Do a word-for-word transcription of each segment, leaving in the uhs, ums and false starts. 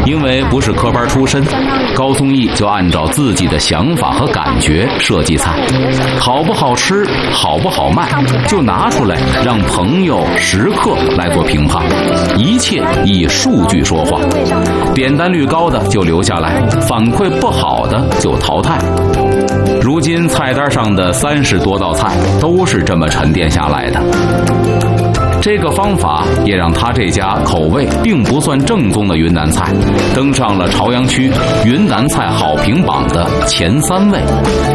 因为不是科班出身，高宗义就按照自己的想法和感觉设计菜，好不好吃，好不好卖，就拿出来让朋友、食客来做评判，一切以数据说话。点单率高的就留下来，反馈不好的就淘汰。如今菜单上的三十多道菜都是这么沉淀下来的。这个方法也让他这家口味并不算正宗的云南菜登上了朝阳区云南菜好评榜的前三位。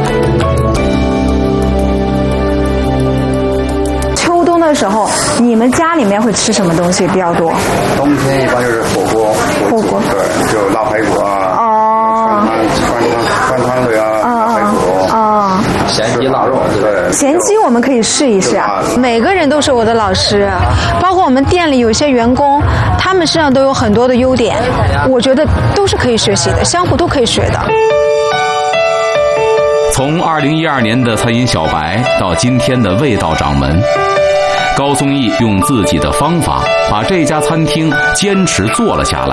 秋冬的时候，你们家里面会吃什么东西比较多？ 冬天一般就是火锅， 火锅， 对，就腊排骨啊， 哦， 川汤川汤类啊，腊排骨， 啊， 咸鸡腊肉，对， 咸鸡我们可以试一试啊。每个人都是我的老师，包括我们店里有些员工，他们身上都有很多的优点，我觉得都是可以学习的，相互都可以学的。 从二零一二年的餐饮小白到今天的味道掌门，高宗义用自己的方法把这家餐厅坚持做了下来。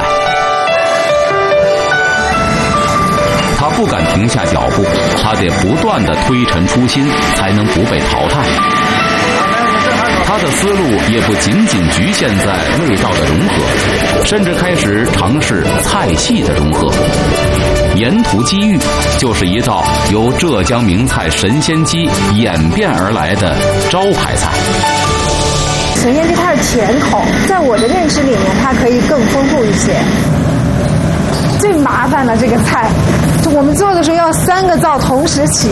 他不敢停下脚步，他得不断地推陈出新，才能不被淘汰。他的思路也不仅仅局限在味道的融合，甚至开始尝试菜系的融合。沿途机遇就是一道由浙江名菜神仙鸡演变而来的招牌菜。 神仙鸡它是甜口，在我的认知里面，它可以更丰富一些。最麻烦的这个菜，就我们做的时候要三个灶同时起，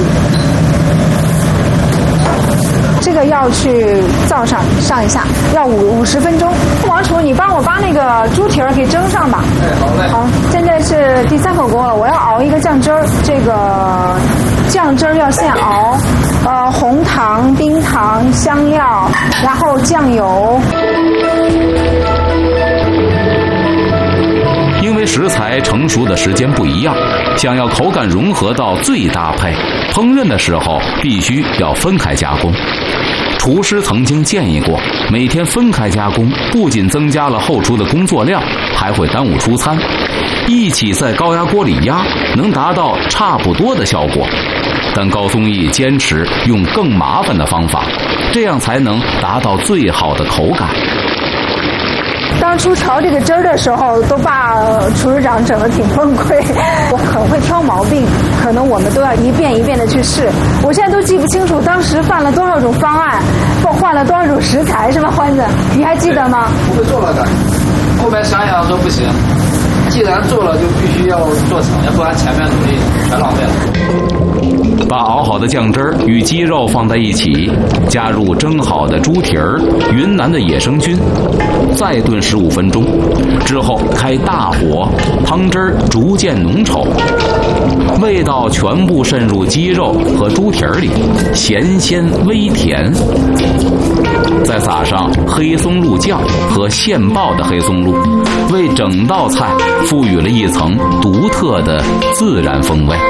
这个要去灶上上一下，要五五十分钟。王厨，你帮我把那个猪蹄儿给蒸上吧。 哎，好嘞。 好，现在是第三口锅了，我要熬一个酱汁儿，这个酱汁儿要现熬，呃，红糖、冰糖、香料，然后酱油。 因为食材成熟的时间不一样，想要口感融合到最搭配，烹饪的时候必须要分开加工。厨师曾经建议过，每天分开加工不仅增加了后厨的工作量，还会耽误出餐。一起在高压锅里压，能达到差不多的效果。但高宗义坚持用更麻烦的方法，这样才能达到最好的口感。 当初调这个汁儿的时候，都把厨师长整得挺崩溃。我很会挑毛病，可能我们都要一遍一遍的去试。我现在都记不清楚当时犯了多少种方案，或换了多少种食材，是吧，欢子？你还记得吗？ 不会做了的，后面想想说不行，既然做了就必须要做成，要不然前面努力全浪费了。 把熬好的酱汁儿与鸡肉放在一起，加入蒸好的猪蹄儿、云南的野生菌，再炖十五分钟，之后开大火，汤汁儿逐渐浓稠，味道全部渗入鸡肉和猪蹄儿里，咸鲜微甜。再撒上黑松露酱和现爆的黑松露，为整道菜赋予了一层独特的自然风味。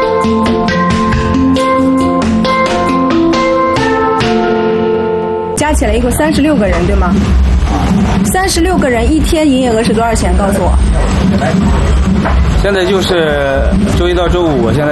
加起来一共三十六个人，对吗？三十六个人一天营业额是多少钱？告诉我。 现在就是周一到周五，现在